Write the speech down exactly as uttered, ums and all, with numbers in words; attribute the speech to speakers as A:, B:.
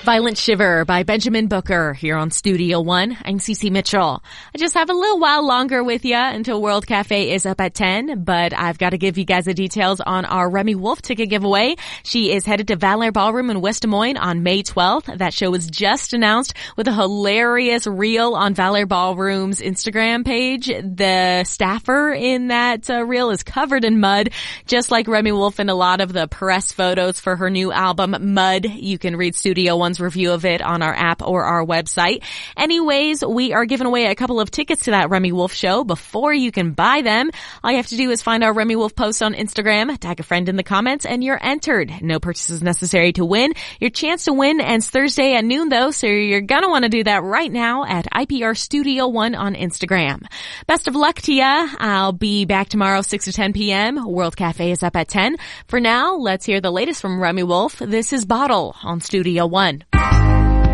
A: Violent Shiver by Benjamin Booker here on Studio One. I'm Cece Mitchell. I just have a little while longer with you until World Cafe is up at ten, but I've got to give you guys the details on our Remi Wolf ticket giveaway. She is headed to Valor Ballroom in West Des Moines on May twelfth. That show was just announced with a hilarious reel on Valor Ballroom's Instagram page. The staffer in that uh, reel is covered in mud, just like Remi Wolf in a lot of the press photos for her new album, Mud. You can read Studio One's review of it on our app or our website. Anyways, we are giving away a couple of tickets to that Remi Wolf show. Before you can buy them, all you have to do is find our Remi Wolf post on Instagram, tag a friend in the comments, and you're entered. No purchases necessary to win. Your chance to win ends Thursday at noon, though, so you're gonna want to do that right now at I P R Studio One on Instagram. Best of luck to ya. I'll be back tomorrow, six to ten p.m. World Cafe is up at ten. For now, let's hear the latest from Remi Wolf. This is Bottle on Studio One.